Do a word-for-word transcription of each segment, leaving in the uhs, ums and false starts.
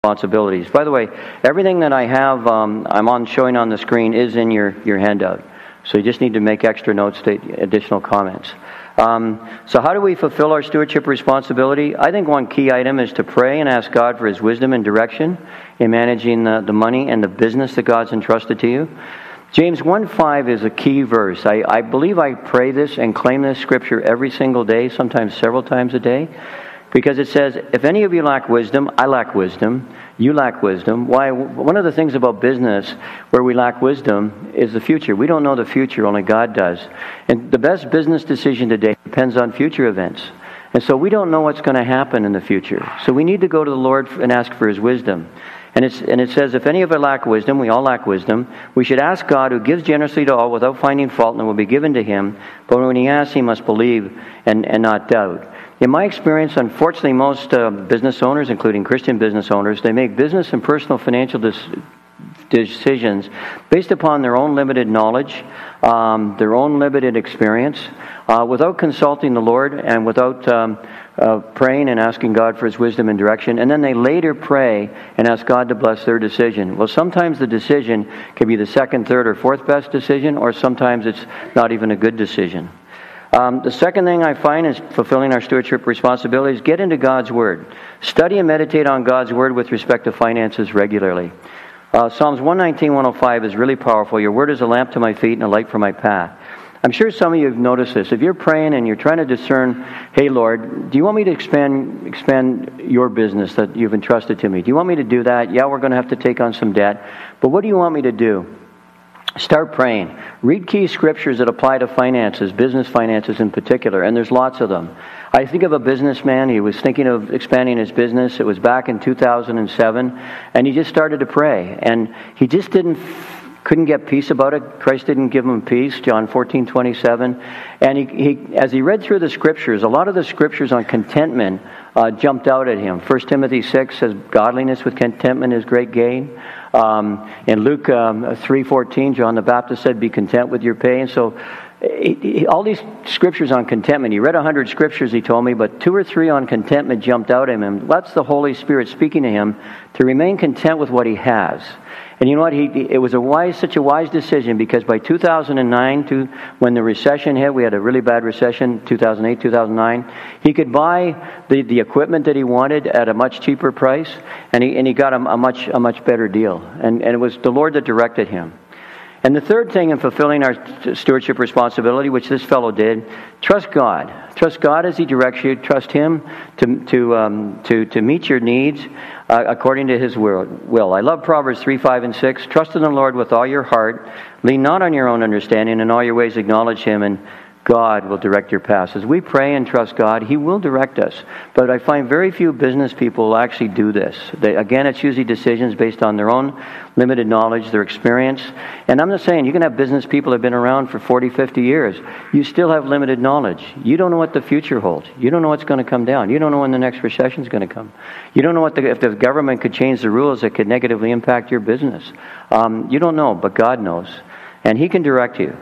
responsibilities. By the way, everything that I have, um, I'm on showing on the screen is in your, your handout. So you just need to make extra notes to additional comments. Um, so how do we fulfill our stewardship responsibility? I think one key item is to pray and ask God for His wisdom and direction in managing the, the money and the business that God's entrusted to you. James one five is a key verse. I, I believe I pray this and claim this scripture every single day, sometimes several times a day, because it says, if any of you lack wisdom, I lack wisdom, you lack wisdom. Why? One of the things about business where we lack wisdom is the future. We don't know the future, only God does. And the best business decision today depends on future events. And so we don't know what's going to happen in the future. So we need to go to the Lord and ask for His wisdom. And it's and it says, if any of us lack wisdom, we all lack wisdom, we should ask God, who gives generously to all without finding fault, and it will be given to him. But when he asks, he must believe and, and not doubt. In my experience, unfortunately, most uh, business owners, including Christian business owners, they make business and personal financial decisions decisions based upon their own limited knowledge, um, their own limited experience, uh, without consulting the Lord and without um, uh, praying and asking God for His wisdom and direction. And then they later pray and ask God to bless their decision. Well, sometimes the decision can be the second, third, or fourth best decision, or sometimes it's not even a good decision. Um, the second thing I find is fulfilling our stewardship responsibilities. Get into God's Word. Study and meditate on God's Word with respect to finances regularly. Uh, Psalms one nineteen, one oh five is really powerful. Your word is a lamp to my feet and a light for my path. I'm sure some of you have noticed this. If you're praying and you're trying to discern, hey, Lord, do you want me to expand expand your business that you've entrusted to me? Do you want me to do that? Yeah, we're going to have to take on some debt. But what do you want me to do? Start praying. Read key scriptures that apply to finances, business finances in particular, and there's lots of them. I think of a businessman. He was thinking of expanding his business. It was back in two thousand seven, and he just started to pray. And he just didn't, couldn't get peace about it. Christ didn't give him peace, John fourteen twenty-seven. And he, he as he read through the scriptures, a lot of the scriptures on contentment uh, jumped out at him. First Timothy six says, godliness with contentment is great gain. Um, in Luke um, three fourteen, John the Baptist said, be content with your pay. And so he, he, all these scriptures on contentment, he read one hundred scriptures, he told me, but two or three on contentment jumped out at him. That's the Holy Spirit speaking to him to remain content with what he has. And you know what? He, it was a wise, such a wise decision, because by two thousand nine, to, when the recession hit, we had a really bad recession, two thousand eight, two thousand nine, he could buy the, the equipment that he wanted at a much cheaper price, and he and he got a, a much a much better deal. And, and it was the Lord that directed him. And the third thing in fulfilling our stewardship responsibility, which this fellow did, trust God. Trust God as He directs you. Trust Him to to um, to to meet your needs uh, according to His will. I love Proverbs three, five, and six. Trust in the Lord with all your heart. Lean not on your own understanding. In all your ways acknowledge Him, and God will direct your paths. As we pray and trust God, He will direct us. But I find very few business people will actually do this. They, again, it's usually decisions based on their own limited knowledge, their experience. And I'm not saying you can have business people that have been around for forty, fifty years. You still have limited knowledge. You don't know what the future holds. You don't know what's going to come down. You don't know when the next recession is going to come. You don't know what the, if the government could change the rules that could negatively impact your business. Um, you don't know, but God knows. And He can direct you.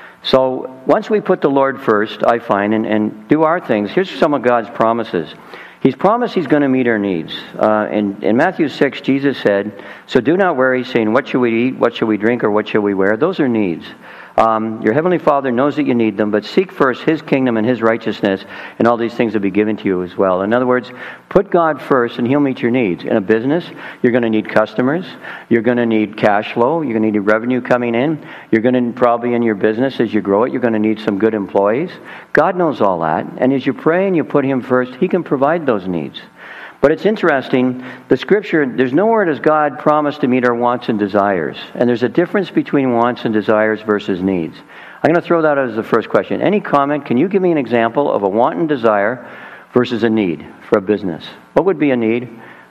So once we put the Lord first, I find, and, and do our things, here's some of God's promises. He's promised He's going to meet our needs. Uh, in, in Matthew six, Jesus said, so do not worry, saying, what shall we eat, what shall we drink, or what shall we wear? Those are needs. Um, your Heavenly Father knows that you need them, but seek first His kingdom and His righteousness, and all these things will be given to you as well. In other words, put God first, and He'll meet your needs. In a business, you're going to need customers. You're going to need cash flow. You're going to need revenue coming in. You're going to probably in your business, as you grow it, you're going to need some good employees. God knows all that. And as you pray and you put Him first, He can provide those needs. But it's interesting, the Scripture, there's nowhere does God promise to meet our wants and desires. And there's a difference between wants and desires versus needs. I'm going to throw that out as the first question. Any comment? Can you give me an example of a want and desire versus a need for a business? What would be a need?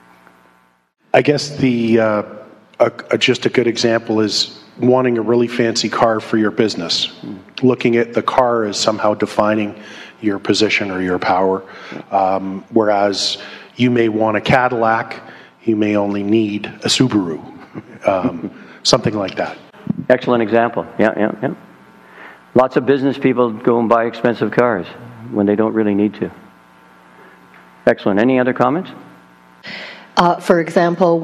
I guess the uh, a, a, just a good example is wanting a really fancy car for your business. Looking at the car as somehow defining your position or your power. Um, whereas you may want a Cadillac, you may only need a Subaru, um, something like that. Excellent example. Yeah, yeah, yeah. Lots of business people go and buy expensive cars when they don't really need to. Excellent. Any other comments? Uh, for example,